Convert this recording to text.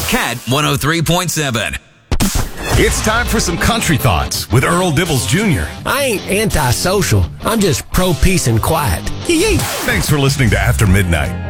Cat 103.7. It's time for some country thoughts with Earl Dibbles Jr. I ain't antisocial. I'm just pro-peace and quiet. Yee-yee. Thanks for listening to After Midnight.